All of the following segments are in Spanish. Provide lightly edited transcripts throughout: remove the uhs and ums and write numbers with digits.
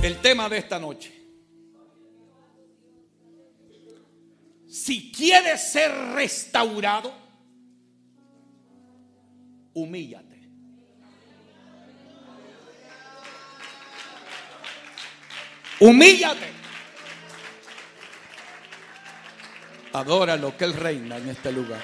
El tema de esta noche: si quieres ser restaurado, humíllate. Humíllate. Adora lo que Él reina en este lugar.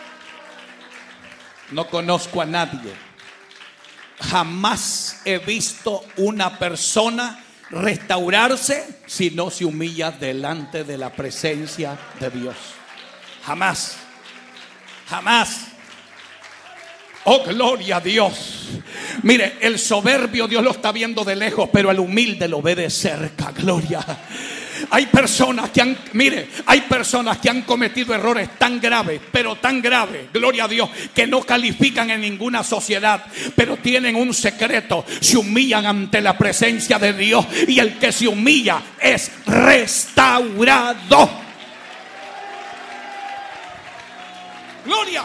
No conozco a nadie. Jamás he visto una persona restaurarse si no se humilla delante de la presencia de Dios. Jamás. Jamás. Oh, gloria a Dios. Mire, el soberbio Dios lo está viendo de lejos, pero el humilde lo ve de cerca. Gloria. Hay personas que han cometido errores tan graves, pero tan graves, gloria a Dios, que no califican en ninguna sociedad, pero tienen un secreto: se humillan ante la presencia de Dios, y el que se humilla es restaurado. Gloria.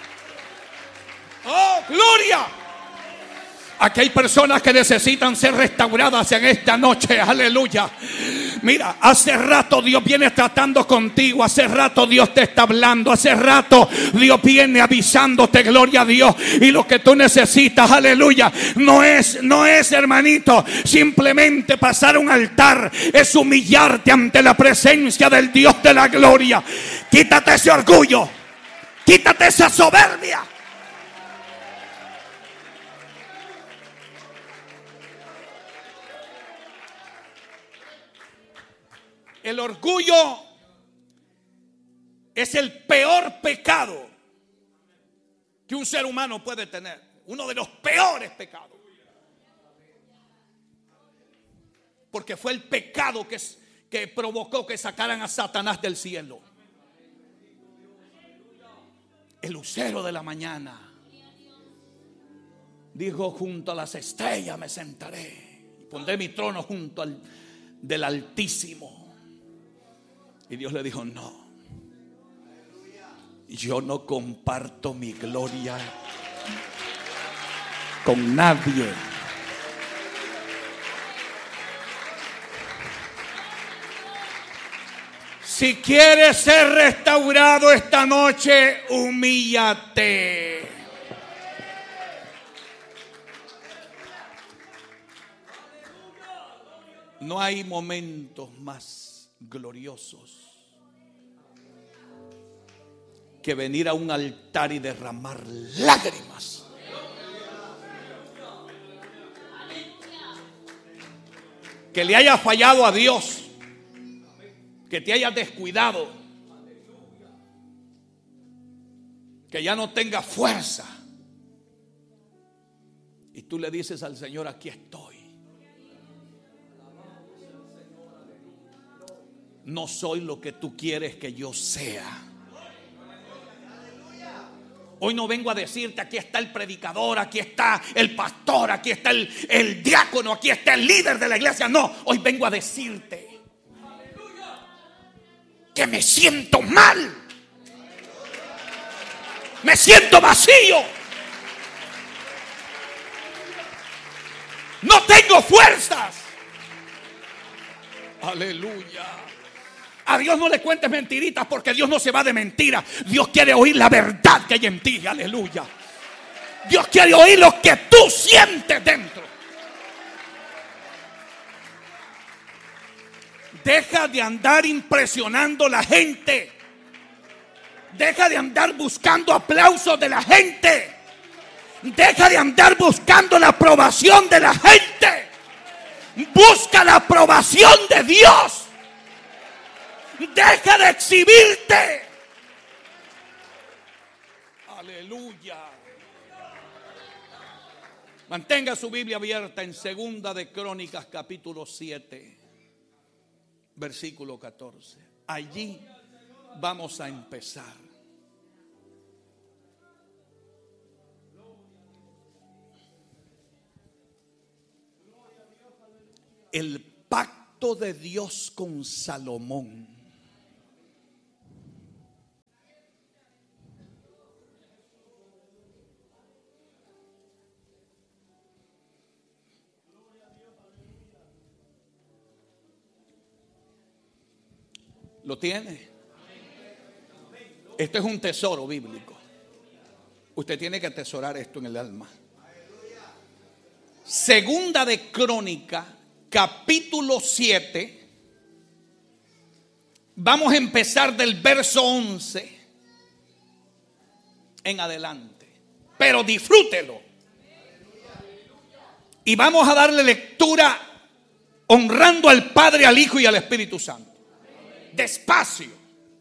Oh, gloria. Aquí hay personas que necesitan ser restauradas en esta noche. Aleluya. Mira, hace rato Dios viene tratando contigo. Hace rato Dios te está hablando. Hace rato Dios viene avisándote, gloria a Dios. Y lo que tú necesitas, aleluya, no es, hermanito, simplemente pasar un altar. Es humillarte ante la presencia del Dios de la gloria. Quítate ese orgullo. Quítate esa soberbia. El orgullo es el peor pecado que un ser humano puede tener. Uno de los peores pecados. Porque fue el pecado que provocó que sacaran a Satanás del cielo. El lucero de la mañana dijo: junto a las estrellas me sentaré y pondré mi trono junto al del Altísimo. Y Dios le dijo: no, yo no comparto mi gloria con nadie. Si quieres ser restaurado esta noche, humíllate. No hay momentos más gloriosos que venir a un altar y derramar lágrimas. Que le haya fallado a Dios, que te hayas descuidado, que ya no tengas fuerza, y tú le dices al Señor: aquí estoy. No soy lo que tú quieres que yo sea. Hoy no vengo a decirte: aquí está el predicador, aquí está el pastor, aquí está el diácono, aquí está el líder de la iglesia. No, hoy vengo a decirte que me siento mal. Me siento vacío. No tengo fuerzas. Aleluya. A Dios no le cuentes mentiritas, porque Dios no se va de mentira. Dios quiere oír la verdad que hay en ti. Aleluya. Dios quiere oír lo que tú sientes dentro. Deja de andar impresionando a la gente. Deja de andar buscando aplausos de la gente. Deja de andar buscando la aprobación de la gente. Busca la aprobación de Dios. Deja de exhibirte. Aleluya. Mantenga su Biblia abierta en Segunda de Crónicas, capítulo 7, versículo 14. Allí vamos a empezar. El pacto de Dios con Salomón. ¿Lo tiene? Esto es un tesoro bíblico. Usted tiene que atesorar esto en el alma. Segunda de Crónica, capítulo 7. Vamos a empezar del verso 11 en adelante. Pero disfrútelo. Y vamos a darle lectura honrando al Padre, al Hijo y al Espíritu Santo. Despacio.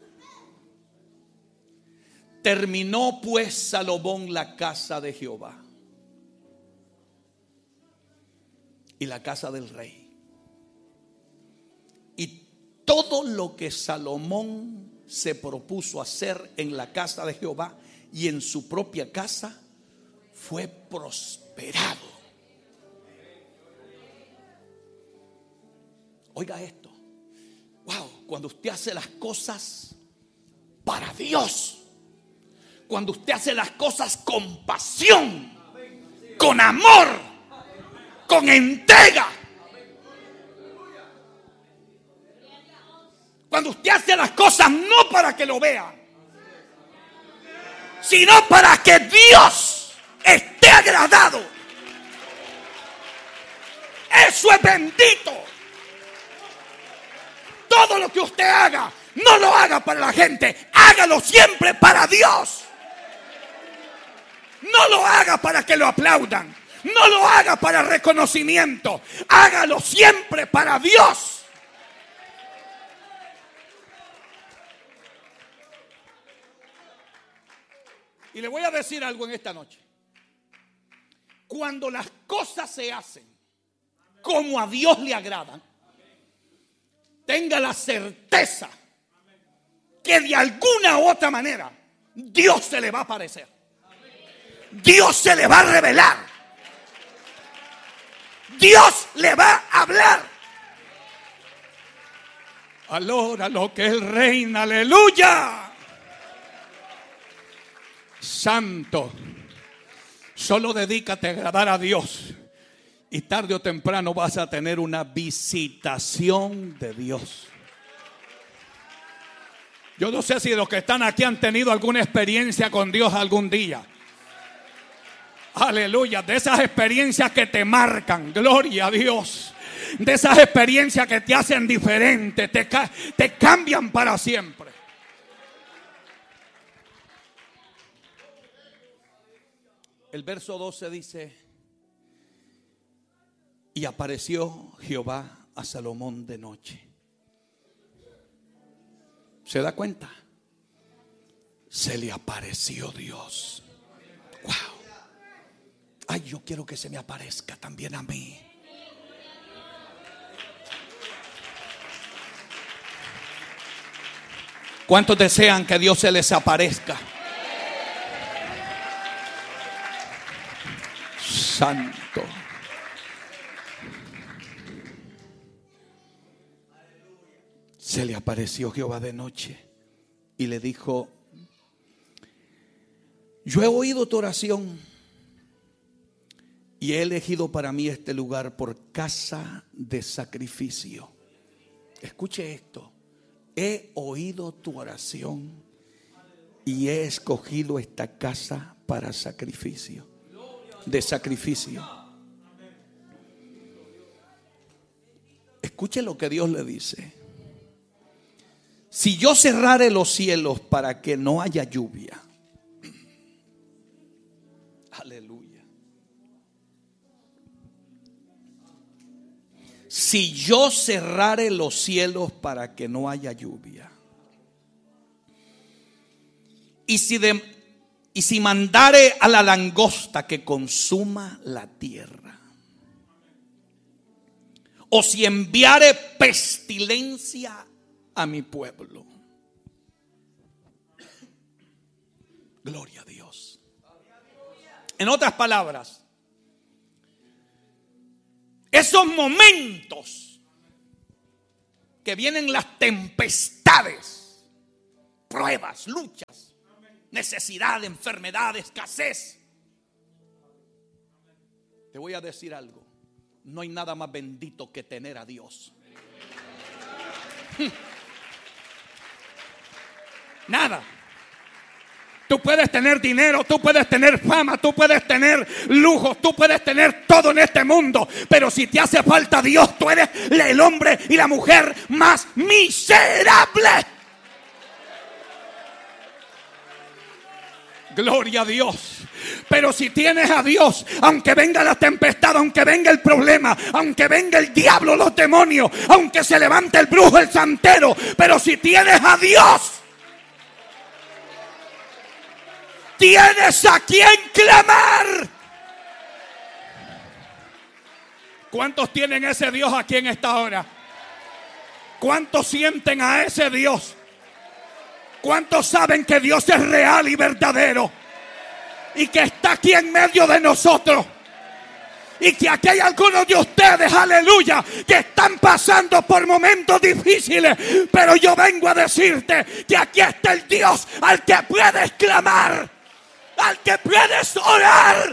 Terminó pues Salomón la casa de Jehová y la casa del rey. Y todo lo que Salomón se propuso hacer en la casa de Jehová y en su propia casa fue prosperado. Oiga esto. Wow, cuando usted hace las cosas para Dios, cuando usted hace las cosas con pasión, con amor, con entrega, cuando usted hace las cosas no para que lo vean, sino para que Dios esté agradado, eso es bendito. Todo lo que usted haga, no lo haga para la gente, hágalo siempre para Dios. No lo haga para que lo aplaudan, no lo haga para reconocimiento, hágalo siempre para Dios. Y le voy a decir algo en esta noche. Cuando las cosas se hacen como a Dios le agradan, tenga la certeza que de alguna u otra manera Dios se le va a aparecer. Dios se le va a revelar. Dios le va a hablar. Alora lo que Él reina, aleluya. Santo, solo dedícate a agradar a Dios y tarde o temprano vas a tener una visitación de Dios. Yo no sé si los que están aquí han tenido alguna experiencia con Dios algún día. Aleluya, de esas experiencias que te marcan, gloria a Dios. De esas experiencias que te hacen diferente, te cambian para siempre. El verso 12 dice: y apareció Jehová a Salomón de noche. ¿Se da cuenta? Se le apareció Dios. Wow. Ay, yo quiero que se me aparezca también a mí. ¿Cuántos desean que Dios se les aparezca? Santo. Se le apareció Jehová de noche y le dijo: yo he oído tu oración y he elegido para mí este lugar por casa de sacrificio. Escuche esto: he oído tu oración y he escogido esta casa para sacrificio, de sacrificio. Escuche lo que Dios le dice: si yo cerrare los cielos para que no haya lluvia, aleluya. Si yo cerrare los cielos para que no haya lluvia, y si mandare a la langosta que consuma la tierra, o si enviare pestilencia a mi pueblo, gloria a Dios. En otras palabras, esos momentos que vienen las tempestades, pruebas, luchas, necesidad, enfermedad, escasez, te voy a decir algo: no hay nada más bendito que tener a Dios. Nada. Tú puedes tener dinero, tú puedes tener fama, tú puedes tener lujo, tú puedes tener todo en este mundo. Pero si te hace falta Dios, tú eres el hombre y la mujer más miserable. Gloria a Dios. Pero si tienes a Dios, aunque venga la tempestad, aunque venga el problema, aunque venga el diablo, los demonios, aunque se levante el brujo, el santero, pero si tienes a Dios, tienes a quien clamar. ¿Cuántos tienen ese Dios aquí en esta hora? ¿Cuántos sienten a ese Dios? ¿Cuántos saben que Dios es real y verdadero? Y que está aquí en medio de nosotros. Y que aquí hay algunos de ustedes, aleluya, que están pasando por momentos difíciles. Pero yo vengo a decirte que aquí está el Dios al que puedes clamar, al que puedes orar.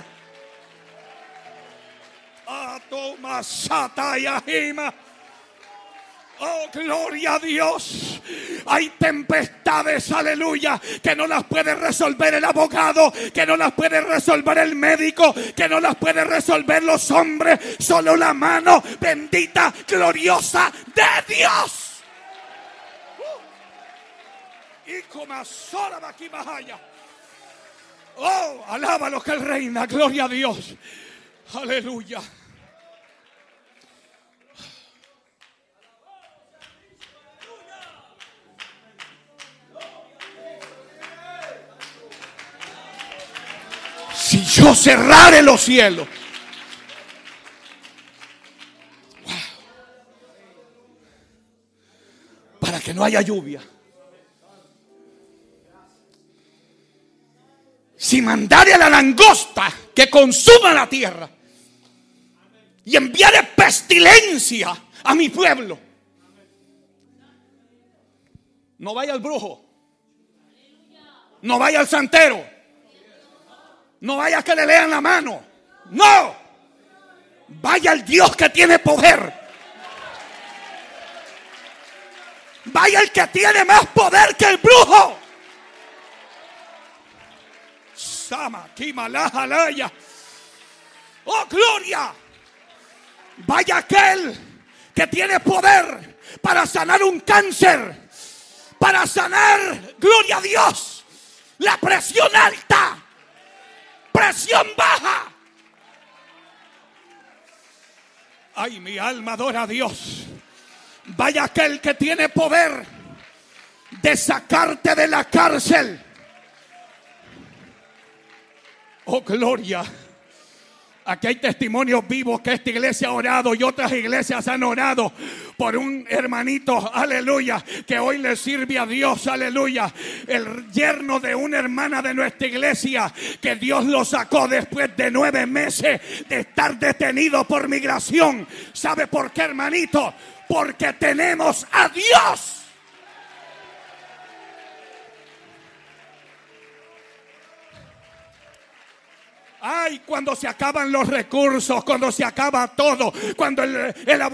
Oh, gloria a Dios. Hay tempestades, aleluya, que no las puede resolver el abogado, que no las puede resolver el médico, que no las puede resolver los hombres. Solo la mano bendita, gloriosa de Dios. Y como sola de aquí más allá. Oh, alábalo que Él reina, gloria a Dios. Aleluya. Si yo cerrare los cielos, para que no haya lluvia, si mandare a la langosta que consuma la tierra y enviare pestilencia a mi pueblo, no vaya al brujo, no vaya al santero, no vaya a que le lean la mano. No. Vaya al Dios que tiene poder. Vaya el que tiene más poder que el brujo. Sama, Kimalajalaya. Oh, gloria. Vaya aquel que tiene poder para sanar un cáncer. Para sanar, gloria a Dios, la presión alta. Presión baja. Ay, mi alma adora a Dios. Vaya aquel que tiene poder de sacarte de la cárcel. Oh, gloria. Aquí hay testimonios vivos que esta iglesia ha orado y otras iglesias han orado por un hermanito, aleluya, que hoy le sirve a Dios, aleluya. El yerno de una hermana de nuestra iglesia, que Dios lo sacó después de 9 meses de estar detenido por migración. ¿Sabe por qué, hermanito? Porque tenemos a Dios. Ay, cuando se acaban los recursos, cuando se acaba todo, cuando el